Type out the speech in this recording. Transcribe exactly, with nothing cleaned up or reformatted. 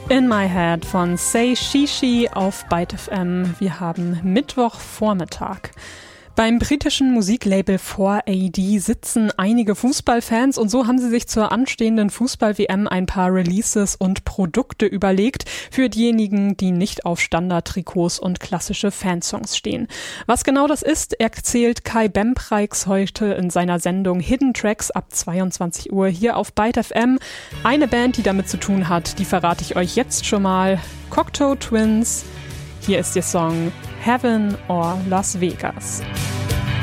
In My Head von Say Shishi auf Byte F M. Wir haben Mittwochvormittag. Beim britischen Musiklabel four A D sitzen einige Fußballfans und so haben sie sich zur anstehenden Fußball-W M ein paar Releases und Produkte überlegt für diejenigen, die nicht auf Standardtrikots und klassische Fansongs stehen. Was genau das ist, erzählt Kai Bempreix heute in seiner Sendung Hidden Tracks ab zweiundzwanzig Uhr hier auf Byte F M. Eine Band, die damit zu tun hat, die verrate ich euch jetzt schon mal. Cocteau Twins. Hier ist der Song Heaven or Las Vegas.